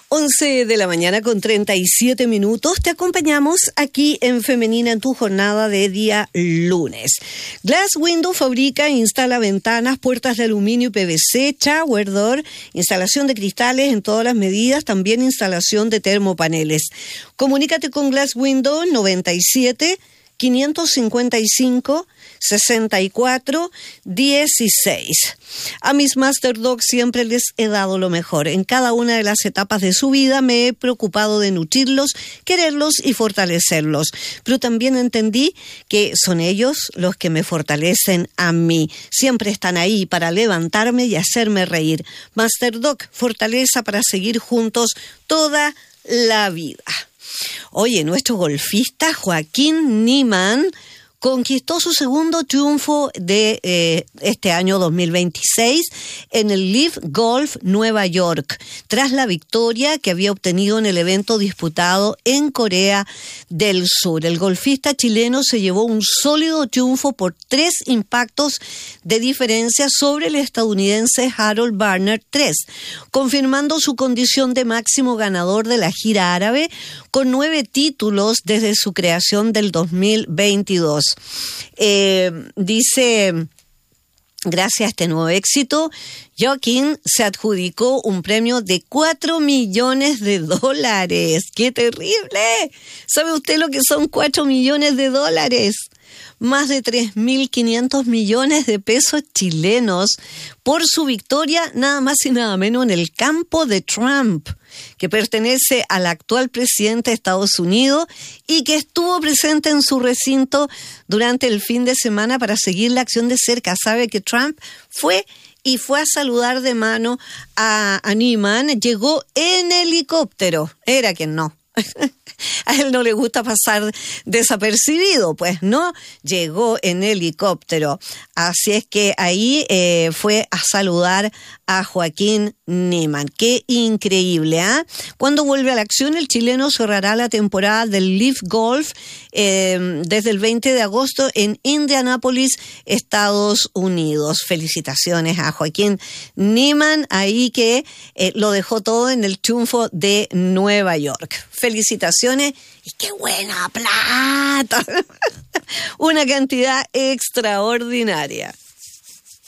11 de la mañana con 37 minutos. Te acompañamos aquí en Femenina en tu jornada de día lunes. Glass Window fabrica e instala ventanas, puertas de aluminio y PVC, shower door, instalación de cristales en todas las medidas, también instalación de termopaneles. Comunícate con Glass Window 97 555 64 16. A mis Master Dog siempre les he dado lo mejor. En cada una de las etapas de su vida me he preocupado de nutrirlos, quererlos y fortalecerlos. Pero también entendí que son ellos los que me fortalecen a mí. Siempre están ahí para levantarme y hacerme reír. Master Dog, fortaleza para seguir juntos toda la vida. Oye, nuestro golfista Joaquín Niemann conquistó su segundo triunfo de este año 2026 en el LIV Golf Nueva York, tras la victoria que había obtenido en el evento disputado en Corea del Sur. El golfista chileno se llevó un sólido triunfo por 3 impactos de diferencia sobre el estadounidense Harold Varner III, confirmando su condición de máximo ganador de la gira árabe con 9 títulos desde su creación del 2022. Dice, gracias a este nuevo éxito, Joaquín se adjudicó un premio de $4 millones. ¡Qué terrible! ¿Sabe usted lo que son $4 millones? Más de 3.500 millones de pesos chilenos por su victoria, nada más y nada menos, en el campo de Trump, que pertenece al actual presidente de Estados Unidos y que estuvo presente en su recinto durante el fin de semana para seguir la acción de cerca. Sabe que Trump fue a saludar de mano a Niemann, llegó en helicóptero, era quien no. A él no le gusta pasar desapercibido, pues no, llegó en helicóptero. Así es que ahí fue a saludar a Joaquín Niemann. ¡Qué increíble! Cuando vuelve a la acción, el chileno cerrará la temporada del LIV Golf desde el 20 de agosto en Indianápolis, Estados Unidos. Felicitaciones a Joaquín Niemann, ahí que lo dejó todo en el triunfo de Nueva York. Felicitaciones y qué buena plata. Una cantidad extraordinaria.